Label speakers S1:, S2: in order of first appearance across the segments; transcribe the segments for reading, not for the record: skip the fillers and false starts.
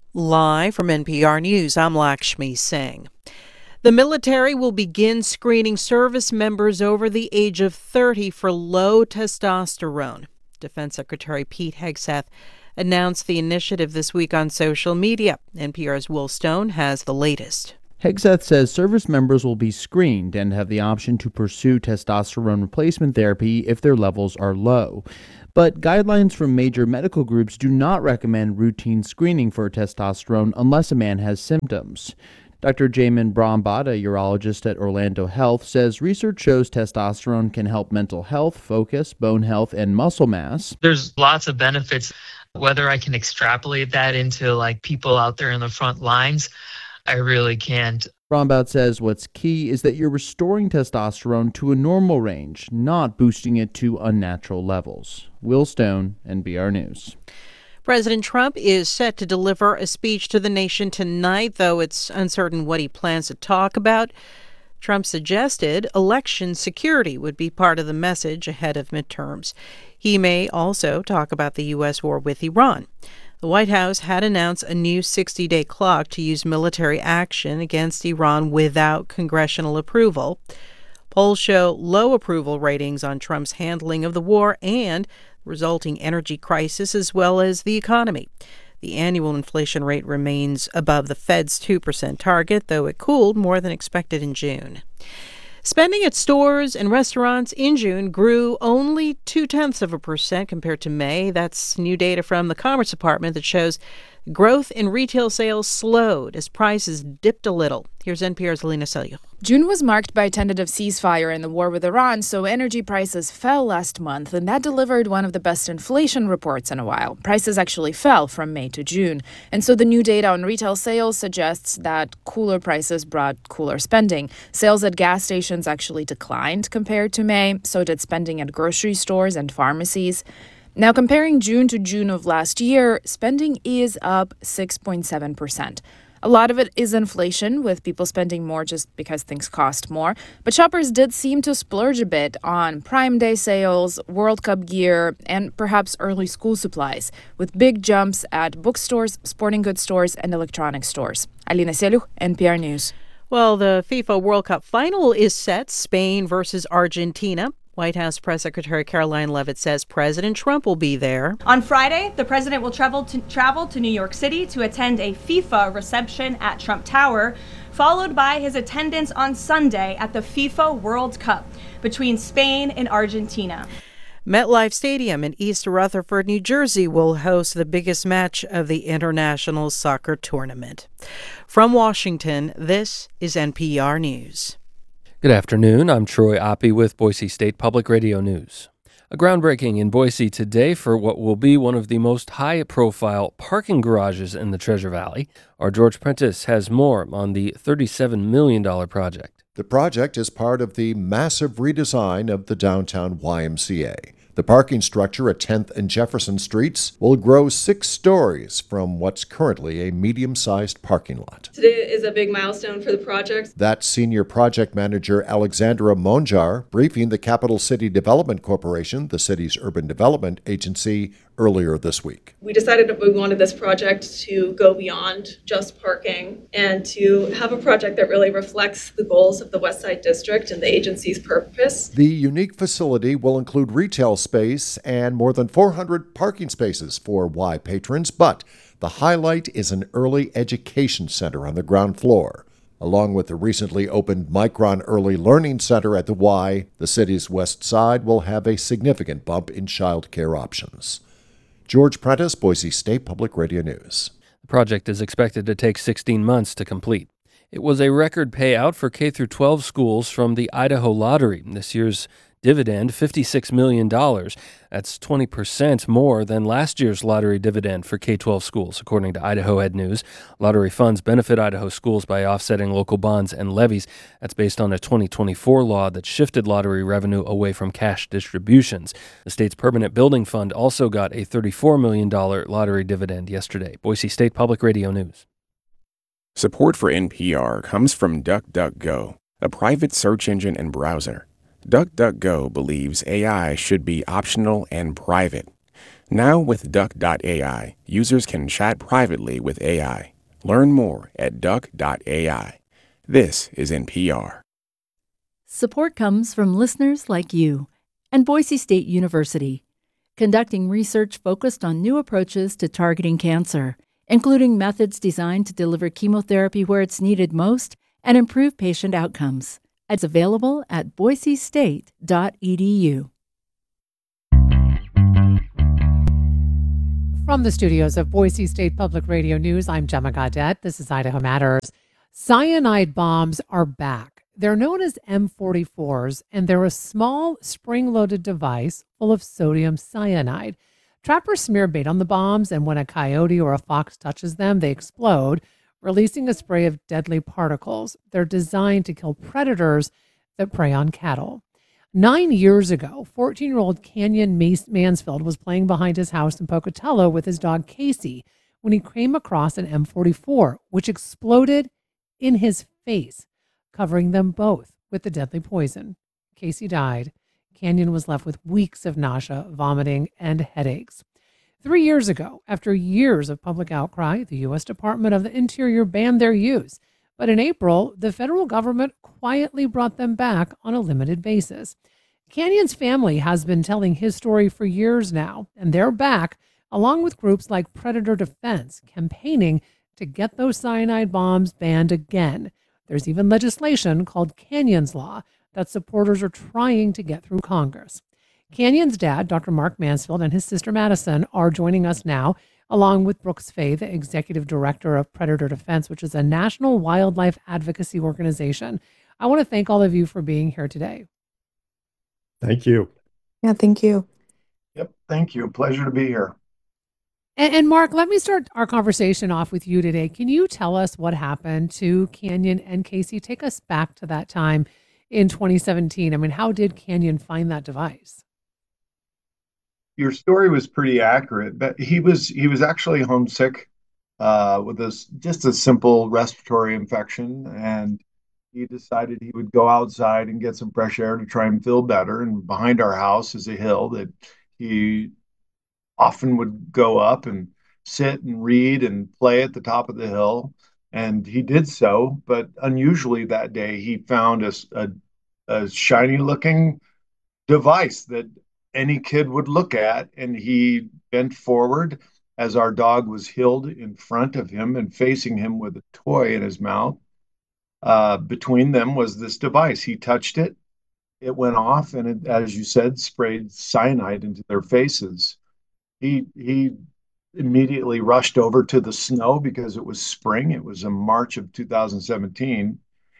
S1: Live from NPR News, I'm Lakshmi Singh. The military will begin screening service members over the age of 30 for low testosterone. Defense Secretary Pete Hegseth announced the initiative this week on social media. NPR's Will Stone has the latest.
S2: Hegseth says service members will be screened and have the option to pursue testosterone replacement therapy if their levels are low. But guidelines from major medical groups do not recommend routine screening for testosterone unless a man has symptoms. Dr. Jamin Brahmbhatt, a urologist at Orlando Health, says research shows testosterone can help mental health, focus, bone health, and muscle mass.
S3: There's lots of benefits. Whether I can extrapolate that into people out there in the front lines, I really can't.
S2: Brahmbhatt says what's key is that you're restoring testosterone to a normal range, not boosting it to unnatural levels. Will Stone, NPR News.
S1: President Trump is set to deliver a speech to the nation tonight, though it's uncertain what he plans to talk about. Trump suggested election security would be part of the message ahead of midterms. He may also talk about the U.S. war with Iran. The White House had announced a new 60-day clock to use military action against Iran without congressional approval. Polls show low approval ratings on Trump's handling of the war and resulting energy crisis, as well as the economy. The annual inflation rate remains above the Fed's 2% target, though it cooled more than expected in June. Spending at stores and restaurants in June grew only 0.2% compared to May. That's new data from the Commerce Department that shows growth in retail sales slowed as prices dipped a little. Here's NPR's Alina Selyukh.
S4: June was marked by a tentative ceasefire in the war with Iran, so energy prices fell last month, and that delivered one of the best inflation reports in a while. Prices actually fell from May to June, and so the new data on retail sales suggests that cooler prices brought cooler spending. Sales at gas stations actually declined compared to May, so did spending at grocery stores and pharmacies. Now, comparing June to June of last year, spending is up 6.7%. A lot of it is inflation, with people spending more just because things cost more. But shoppers did seem to splurge a bit on Prime Day sales, World Cup gear, and perhaps early school supplies, with big jumps at bookstores, sporting goods stores, and electronics stores. Alina Selyukh, NPR News.
S1: Well, the FIFA World Cup final is set, Spain versus Argentina. White House Press Secretary Caroline Leavitt says President Trump will be there.
S5: On Friday, the president will travel to New York City to attend a FIFA reception at Trump Tower, followed by his attendance on Sunday at the FIFA World Cup between Spain and Argentina.
S1: MetLife Stadium in East Rutherford, New Jersey will host the biggest match of the international soccer tournament. From Washington, this is NPR News.
S6: Good afternoon. I'm Troy Oppie with Boise State Public Radio News. A groundbreaking in Boise today for what will be one of the most high-profile parking garages in the Treasure Valley. Our George Prentice has more on the $37 million project.
S7: The project is part of the massive redesign of the downtown YMCA. The parking structure at 10th and Jefferson Streets will grow 6 stories from what's currently a medium-sized parking lot.
S8: Today is a big milestone for the project.
S7: That's Senior Project Manager Alexandra Monjar briefing the Capital City Development Corporation, the city's urban development agency, earlier this week.
S8: We decided that we wanted this project to go beyond just parking and to have a project that really reflects the goals of the West Side District and the agency's purpose.
S7: The unique facility will include retail space and more than 400 parking spaces for Y patrons, but the highlight is an early education center on the ground floor. Along with the recently opened Micron Early Learning Center at the Y, the city's west side will have a significant bump in child care options. George Prentice, Boise State Public Radio News.
S6: The project is expected to take 16 months to complete. It was a record payout for K-12 schools from the Idaho Lottery. This year's dividend, $56 million. That's 20% more than last year's lottery dividend for K-12 schools, according to Idaho Ed News. Lottery funds benefit Idaho schools by offsetting local bonds and levies. That's based on a 2024 law that shifted lottery revenue away from cash distributions. The state's permanent building fund also got a $34 million lottery dividend yesterday. Boise State Public Radio News.
S9: Support for NPR comes from DuckDuckGo, a private search engine and browser. DuckDuckGo believes AI should be optional and private. Now with Duck.ai, users can chat privately with AI. Learn more at Duck.ai. This is NPR.
S10: Support comes from listeners like you and Boise State University, conducting research focused on new approaches to targeting cancer, including methods designed to deliver chemotherapy where it's needed most and improve patient outcomes. It's available at boisestate.edu.
S11: From the studios of Boise State Public Radio News, I'm Gemma Gaudette. This is Idaho Matters. Cyanide bombs are back. They're known as M44s, and they're a small spring-loaded device full of sodium cyanide. Trappers smear bait on the bombs, and when a coyote or a fox touches them, they explode, releasing a spray of deadly particles. They're designed to kill predators that prey on cattle. 9 years ago, 14-year-old Canyon Mansfield was playing behind his house in Pocatello with his dog Casey when he came across an M44, which exploded in his face, covering them both with the deadly poison. Casey died. Canyon was left with weeks of nausea, vomiting, and headaches. 3 years ago, after years of public outcry, the U.S. Department of the Interior banned their use. But in April, the federal government quietly brought them back on a limited basis. Canyon's family has been telling his story for years now, and they're back, along with groups like Predator Defense, campaigning to get those cyanide bombs banned again. There's even legislation called Canyon's Law that supporters are trying to get through Congress. Canyon's dad, Dr. Mark Mansfield, and his sister Madison are joining us now, along with Brooks Fay, the executive director of Predator Defense, which is a national wildlife advocacy organization. I want to thank all of you for being here today.
S12: Thank you.
S13: Yeah, thank you.
S12: Yep, thank you. Pleasure to be here.
S11: And Mark, let me start our conversation off with you today. Can you tell us what happened to Canyon and Casey? Take us back to that time in 2017. I mean, how did Canyon find that device?
S12: Your story was pretty accurate, but he was actually homesick with just a simple respiratory infection, and he decided he would go outside and get some fresh air to try and feel better. And behind our house is a hill that he often would go up and sit and read and play at the top of the hill. And he did so, but unusually that day he found a shiny looking device that any kid would look at, and he bent forward as our dog was hilled in front of him and facing him with a toy in his mouth. Between them was this device. He touched it, it went off, and it, as you said, sprayed cyanide into their faces. He immediately rushed over to the snow because it was spring. It was in March of 2017.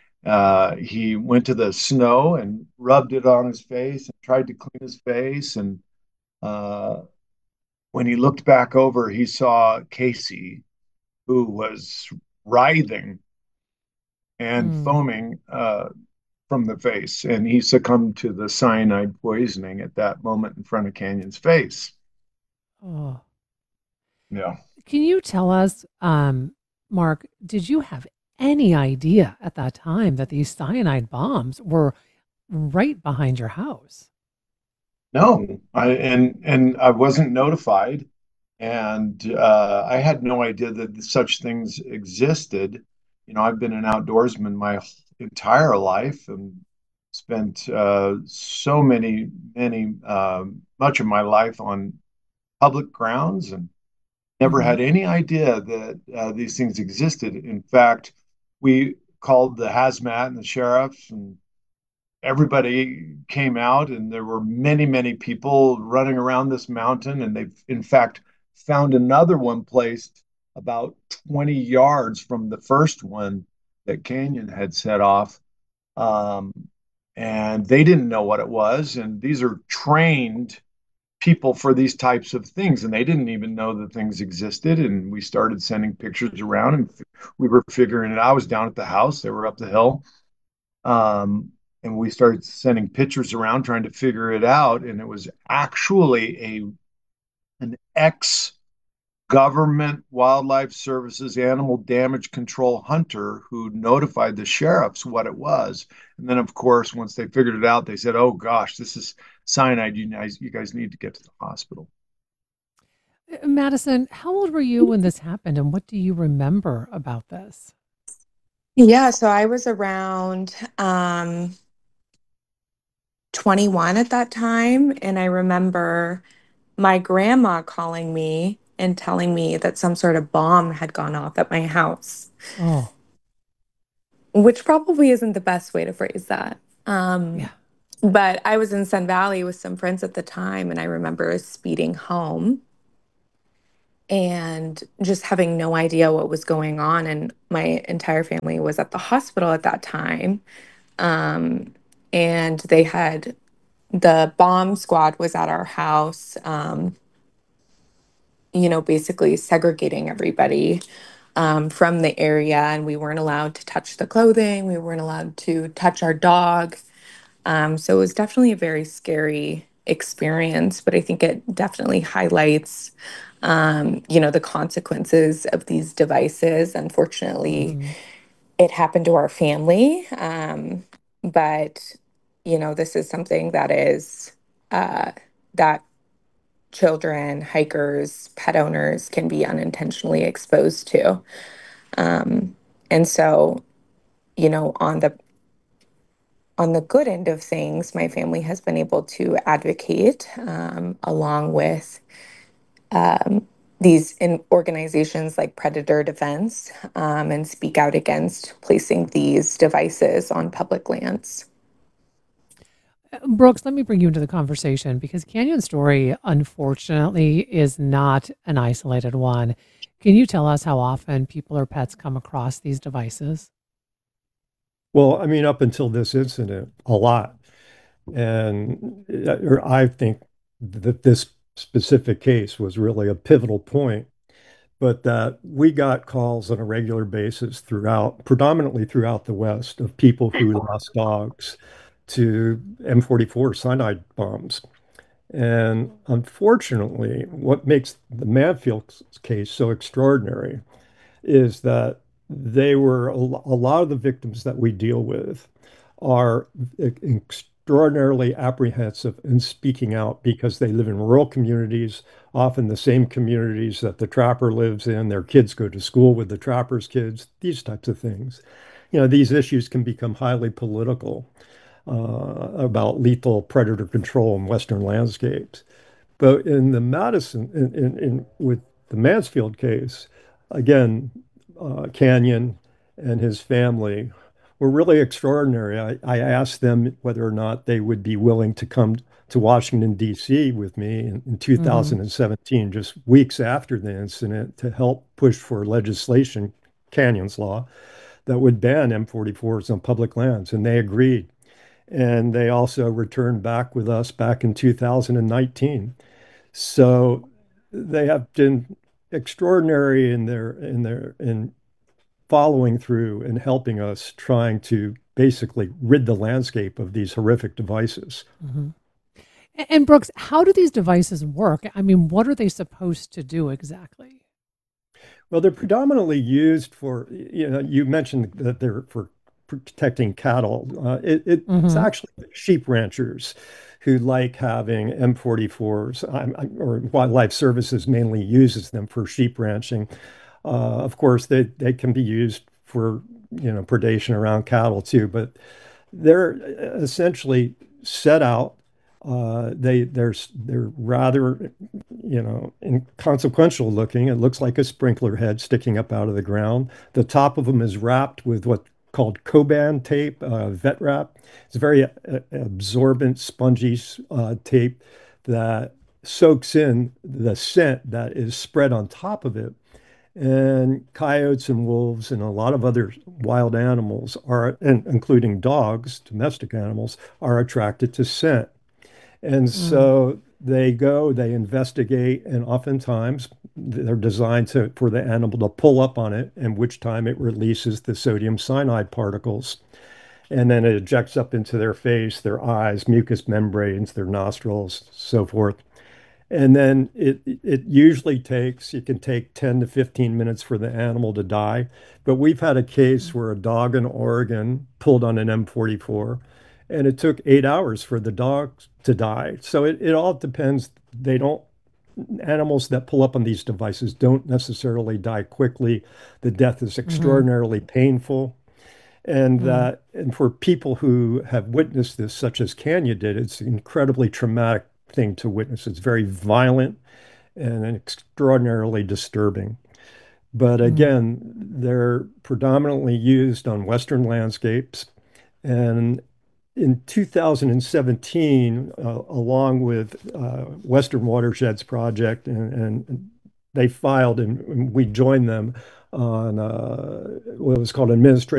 S12: He went to the snow and rubbed it on his face and tried to clean his face. And when he looked back over, he saw Casey, who was writhing and foaming from the face. And he succumbed to the cyanide poisoning at that moment in front of Canyon's face.
S11: Oh,
S12: yeah.
S11: Can you tell us, Mark, did you have any idea at that time that these cyanide bombs were right behind your house?
S12: No, I wasn't notified, and I had no idea that such things existed. You know, I've been an outdoorsman my entire life and spent so many, much of my life on public grounds, and never had any idea that these things existed. In fact, we called the hazmat and the sheriffs, and everybody came out, and there were many people running around this mountain, and they've in fact found another one placed about 20 yards from the first one that Canyon had set off. And they didn't know what it was, and these are trained people for these types of things, and they didn't even know that things existed. And we started sending pictures around, and we were figuring it out. I was down at the house, they were up the hill, and we started sending pictures around trying to figure it out. And it was actually an ex-government wildlife services animal damage control hunter who notified the sheriffs what it was. And then, of course, once they figured it out, they said, "Oh gosh, this is cyanide. You guys need to get to the hospital."
S11: Madison, how old were you when this happened, and what do you remember about this?
S13: Yeah, so I was around 21 at that time, and I remember my grandma calling me and telling me that some sort of bomb had gone off at my house,
S11: Oh,
S13: which probably isn't the best way to phrase that.
S11: yeah.
S13: But I was in Sun Valley with some friends at the time, and I remember speeding home and just having no idea what was going on. And my entire family was at the hospital at that time. Um, and they had the bomb squad was at our house, basically segregating everybody from the area. And we weren't allowed to touch the clothing, we weren't allowed to touch our dog. So it was definitely a very scary experience, but I think it definitely highlights, the consequences of these devices. Unfortunately,
S11: Mhm.
S13: it happened to our family. But, this is something that is, that children, hikers, pet owners can be unintentionally exposed to. And so, you know, on the on the good end of things, my family has been able to advocate along with these organizations like Predator Defense and speak out against placing these devices on public lands.
S11: Brooks, let me bring you into the conversation because Canyon Story, unfortunately, is not an isolated one. Can you tell us how often people or pets come across these devices?
S14: Well, I mean, up until this incident, a lot. And I think that this specific case was really a pivotal point, but that we got calls on a regular basis predominantly throughout the West, of people who lost dogs to M44 cyanide bombs. And unfortunately, what makes the Manfield case so extraordinary is that a lot of the victims that we deal with are extraordinarily apprehensive in speaking out because they live in rural communities, often the same communities that the trapper lives in. Their kids go to school with the trapper's kids, these types of things. These issues can become highly political about lethal predator control in Western landscapes. But in the Madison, with the Mansfield case, again, Canyon and his family were really extraordinary. I asked them whether or not they would be willing to come to Washington, D.C. with me in
S11: Hmm.
S14: 2017, just weeks after the incident, to help push for legislation, Canyon's law, that would ban M44s on public lands. And they agreed. And they also returned back with us back in 2019. So they have been extraordinary in following through and helping us trying to basically rid the landscape of these horrific devices.
S11: Hmm. And Brooks, how do these devices work? I mean, what are they supposed to do exactly?
S14: Well, they're predominantly used for, you mentioned that they're for protecting cattle. It's
S11: Hmm.
S14: actually sheep ranchers who like having M44s, or Wildlife Services mainly uses them for sheep ranching. Of course, they can be used for, predation around cattle too, but they're essentially set out. They're rather, inconsequential looking. It looks like a sprinkler head sticking up out of the ground. The top of them is wrapped with what called Coban tape, vet wrap. It's very absorbent, spongy tape that soaks in the scent that is spread on top of it. And coyotes and wolves and a lot of other wild animals and including dogs, domestic animals, are attracted to scent. And
S11: Mm.
S14: so they investigate, and oftentimes they're designed for the animal to pull up on it, and which time it releases the sodium cyanide particles. And then it ejects up into their face, their eyes, mucous membranes, their nostrils, so forth. And then it can take 10 to 15 minutes for the animal to die. But we've had a case where a dog in Oregon pulled on an M44 and it took 8 hours for the dog to die. So it all depends. animals that pull up on these devices don't necessarily die quickly. The death is extraordinarily painful. And for people who have witnessed this, such as Kanya did, it's an incredibly traumatic thing to witness. It's very violent and extraordinarily disturbing. But again, they're predominantly used on Western landscapes. And in 2017, along with Western Watersheds Project, and they filed, and we joined them on what was called Administrative